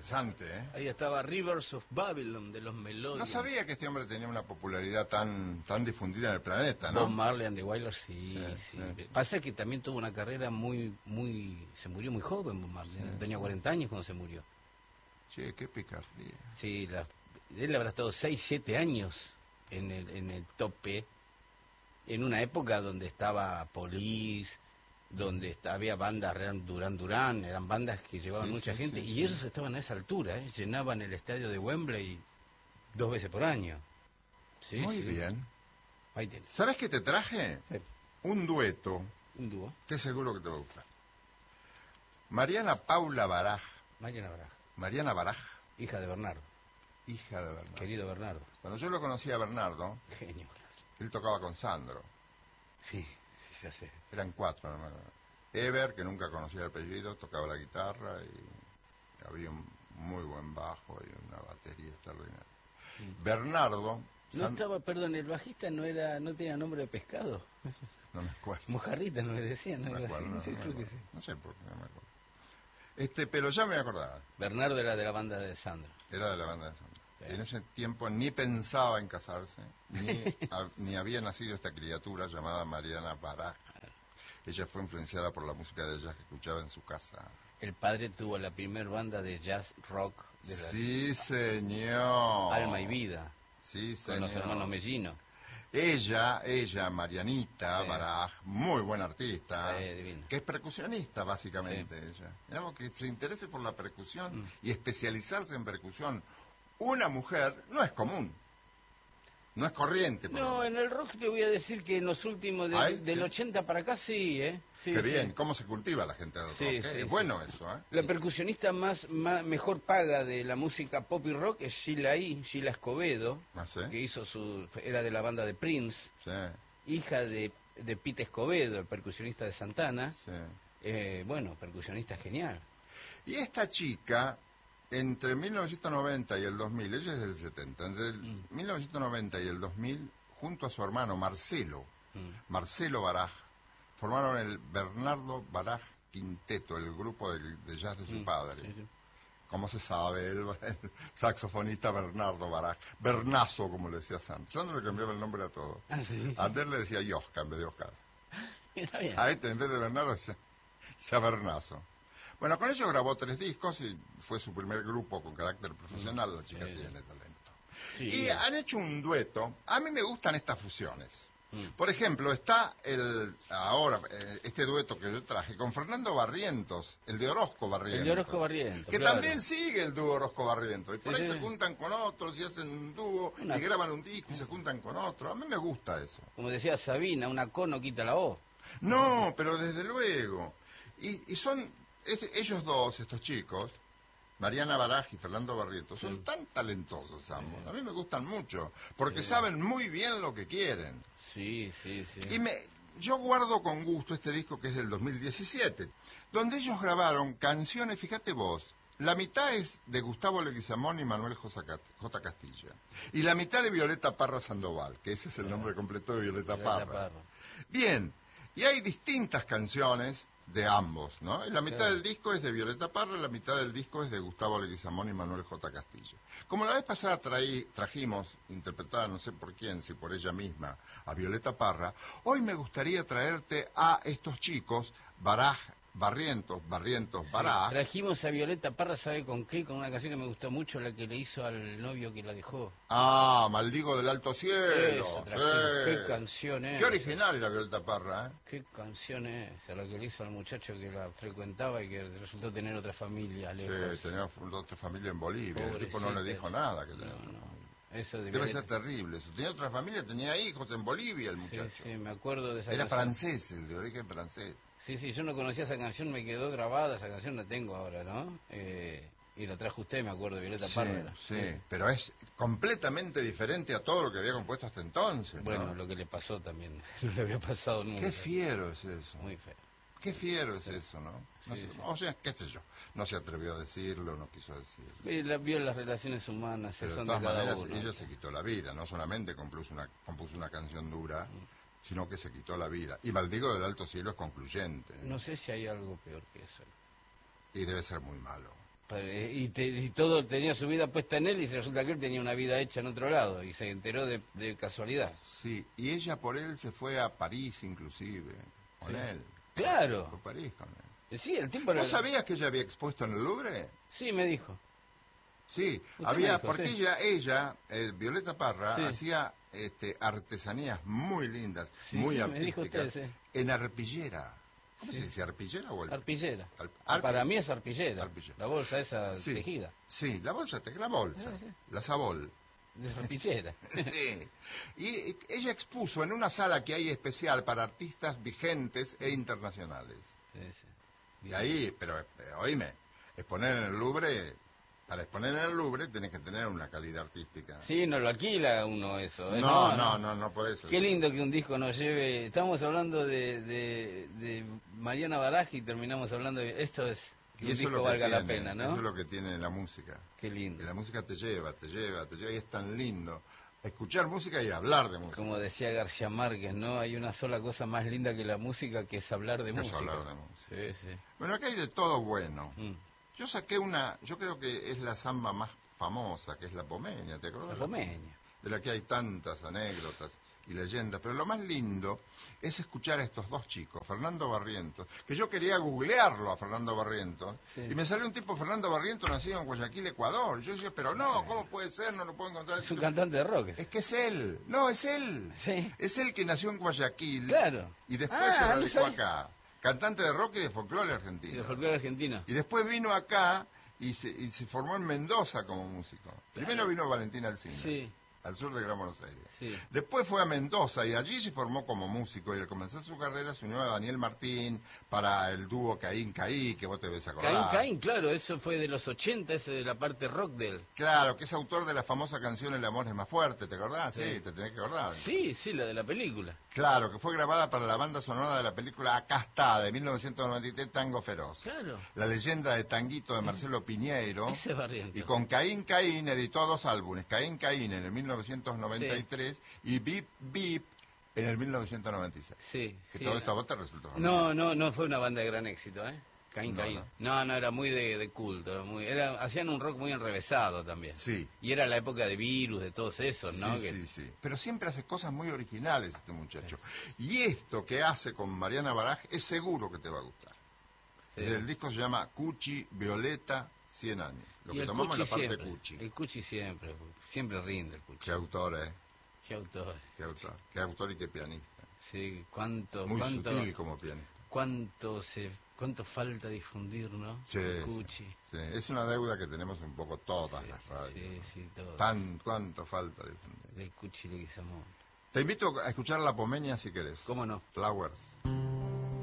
interesante, ¿eh? Ahí estaba Rivers of Babylon de los Melodians. No sabía que este hombre tenía una popularidad tan difundida en el planeta, ¿no? Bob Marley and the Wailers, sí. Pasa que también tuvo una carrera se murió muy joven Bob Marley, tenía 40 años cuando se murió. Che, qué picardía. Sí, él habrá estado 6, 7 años en el tope, en una época donde estaba Police, donde había bandas, Duran, eran bandas que llevaban mucha gente, y ellos estaban a esa altura, llenaban el estadio de Wembley 2 veces por año. Muy bien. Ahí tienes. ¿Sabes qué te traje? Sí. Un dueto. Un dúo. Que seguro que te va a gustar. Mariana Paula Baraj. Mariana Baraj, hija de Bernardo. querido Bernardo. Cuando yo lo conocí a Bernardo, Genio. él tocaba con Sandro. Sí, ya sé. Eran 4, hermano. Ever, que nunca conocía el apellido, tocaba la guitarra y había un muy buen bajo y una batería extraordinaria. Bernardo... Perdón, el bajista no tenía nombre de pescado. No me acuerdo. Mojarrita no me decían, No me acuerdo, no sé, creo que sí. No sé por qué, no me acuerdo. Pero ya me acordaba. Bernardo era de la banda de Sandro. Era de la banda de Sandro. Sí. En ese tiempo ni pensaba en casarse, ni había nacido esta criatura llamada Mariana Baraj. Ella fue influenciada por la música de jazz que escuchaba en su casa. El padre tuvo la primer banda de jazz rock de la... Sí, señor. Alma y Vida. Sí, señor. Con los hermanos Mellino. Ella, Marianita Baraj, muy buena artista, divina. Que es percusionista básicamente ella. Digamos que se interese por la percusión y especializarse en percusión. Una mujer no es común, no es corriente. No, en el rock te voy a decir que en los últimos, del 80 para acá sí, Sí, Qué bien, cómo se cultiva la gente del rock. Es bueno eso, La percusionista mejor paga de la música pop y rock es Sheila Escobedo, que era de la banda de Prince, hija de Pete Escobedo, el percusionista de Santana. Percusionista genial. Y esta chica, entre 1990 y el 2000, ella es del 70, entre el 1990 y el 2000, junto a su hermano Marcelo Baraj, formaron el Bernardo Baraj Quinteto, el grupo de jazz de su padre. Sí. ¿Cómo se sabe? El saxofonista Bernardo Baraj. Bernazo, como le decía Sandro. Sandro le cambiaba el nombre a todo. Antes le decía Yosca en vez de Oscar. A en vez de Bernardo decía Bernazo. Bueno, con ellos grabó 3 discos y fue su primer grupo con carácter profesional. La chica tiene talento. Y han hecho un dueto. A mí me gustan estas fusiones. Por ejemplo, está este dueto que yo traje con Fernando Barrientos, el de Orozco Barrientos. Que también sigue el dúo Orozco Barrientos. Y por ahí se juntan con otros y hacen un dúo y graban un disco y se juntan con otro. A mí me gusta eso. Como decía Sabina, una co no quita la O. No, pero desde luego. Y son ellos dos, estos chicos, Mariana Baraj y Fernando Barrientos, son tan talentosos ambos. A mí me gustan mucho, porque saben muy bien lo que quieren. Sí. Y yo guardo con gusto este disco que es del 2017, donde ellos grabaron canciones, fíjate vos, la mitad es de Gustavo Leguizamón y Manuel J. Castilla, y la mitad de Violeta Parra Sandoval, que ese es el nombre completo de Violeta Parra. Bien, y hay distintas canciones de ambos, ¿no? Y la mitad del disco es de Violeta Parra, y la mitad del disco es de Gustavo Leguizamón y Manuel J. Castilla. Como la vez pasada trajimos, interpretada no sé por quién, si por ella misma, a Violeta Parra, hoy me gustaría traerte a estos chicos, Barrientos, Baraj. Trajimos a Violeta Parra, ¿sabe con qué? Con una canción que me gustó mucho, la que le hizo al novio que la dejó. Maldigo del alto cielo. Qué canción es. Qué original era Violeta Parra, ¿eh? Qué canción es, la que le hizo al muchacho que la frecuentaba y que resultó tener otra familia lejos. Sí, tenía otra familia en Bolivia. El tipo no le dijo nada que tenía otra familia. Debe ser terrible eso. Tenía otra familia, tenía hijos en Bolivia el muchacho. Sí, me acuerdo de esa Era canción. francés, el de origen francés. Sí, yo no conocía esa canción, me quedó grabada, esa canción la tengo ahora, ¿no? Y la trajo usted, me acuerdo, de Violeta Parra. Sí, pero es completamente diferente a todo lo que había compuesto hasta entonces, Bueno, ¿no? lo que le pasó también, no le había pasado nunca. Qué fiero es eso. Muy feo. Qué fiero es eso, ¿no? O sea, qué sé yo, no se atrevió a decirlo, no quiso decirlo. Vio las relaciones humanas, pero son de todas maneras, uno. ella se quitó la vida, no solamente compuso una canción dura, sino que se quitó la vida. Y Maldigo del alto cielo es concluyente. No sé si hay algo peor que eso. Y debe ser muy malo. Y todo tenía su vida puesta en él y resulta que él tenía una vida hecha en otro lado y se enteró de casualidad. Sí, y ella por él se fue a París inclusive, con él. Claro. Fue a París con él. Sí, el tipo ¿Vos sabías que ella había expuesto en el Louvre? Sí, me dijo. Sí, Usted había, me dijo, porque sí. ella, Violeta Parra, Sí. hacía artesanías muy lindas, Sí, muy sí, me dijo artísticas, usted, sí. en arpillera. ¿Cómo Sí. se dice? ¿Arpillera o Arpillera. Arpi- Para mí es arpillera. Arpillera. La bolsa esa Sí. tejida. Sí, la bolsa, la bolsa, Sí. la sabol. De arpillera. Sí. Y ella expuso en una sala que hay especial para artistas vigentes e internacionales. Sí, sí. Y ahí, pero oíme, exponer en el Louvre, para exponer en el Louvre tenés que tener una calidad artística. Sí, no lo alquila uno eso. ¿eh? No podés. Qué lindo que un disco nos lleve. Estamos hablando de Mariana Baraj y terminamos hablando de esto es que Y un eso es disco lo que valga la tiene, pena, ¿no? Eso es lo que tiene la música. Qué lindo. Que la música te lleva, y es tan lindo. Escuchar música y hablar de música. Como decía García Márquez, ¿no? Hay una sola cosa más linda que la música, que es hablar de Es música. hablar de música. Sí, sí. Bueno, acá hay de todo bueno. Mm. Yo saqué yo creo que es la samba más famosa, que es la Pomeña, ¿te acuerdas? La Pomeña. De la que hay tantas anécdotas y leyendas, pero lo más lindo es escuchar a estos dos chicos, Fernando Barrientos, que yo quería googlearlo a Fernando Barrientos, Sí. y me salió un tipo, Fernando Barrientos, nacido en Guayaquil, Ecuador. Yo decía, pero no, ¿cómo puede ser? No lo puedo encontrar. Es un cantante de rock. Es que es él, no, es él. Sí. Es él que nació en Guayaquil Claro. y después Ah, se no radicó sabía. acá. Cantante de rock y de folclore Y argentino. de folclore argentino. Y después vino acá y se formó en Mendoza como músico. Primero vino Valentín Alsina, Sí. al sur de Gran Buenos Aires. Sí. Después fue a Mendoza y allí se formó como músico. Y al comenzar su carrera se unió a Daniel Martín para el dúo Caín Caí, que vos te debes acordar. Caín, claro, eso fue de los 80, eso de la parte rock de él. Claro, que es autor de la famosa canción El amor es más fuerte, ¿te acordás? Sí, Sí. te tenés que acordar. Sí, sí, la de la película. Claro, que fue grabada para la banda sonora de la película Acá está, de 1993, Tango Feroz. Claro. La leyenda de Tanguito de Marcelo Piñeiro. Ese es Barrientos. Y con Caín Caín editó 2 álbumes, Caín Caín en el 1993 y Bip Bip en el 1996. Sí. Que sí, todo era- esto a vos te resultó familiar. No fue una banda de gran éxito, ¿eh? Caín, No, Caín. No, era muy de culto. Hacían un rock muy enrevesado también. Sí. Y era la época de Virus, de todos esos, ¿no? Sí, Que- sí, sí. Pero siempre hace cosas muy originales este muchacho. Y esto que hace con Mariana Baraj es seguro que te va a gustar. Sí. El disco se llama Cuchi Violeta 100 años. Lo Y que el tomamos Cuchi es la parte siempre, Cuchi. El Cuchi siempre rinde el Cuchi. Qué autor, Qué autor. Qué autor. Qué autor y qué pianista. Sí, Muy sutil como pianista. cuánto falta difundir, ¿no? Sí, El sí, Cuchi. sí. Es una deuda que tenemos un poco todas las radios. Sí, sí, todo. Cuánto falta difundir. Del Cuchi Leguizamón. Te invito a escuchar La Pomeña si querés. ¿Cómo no? Flowers.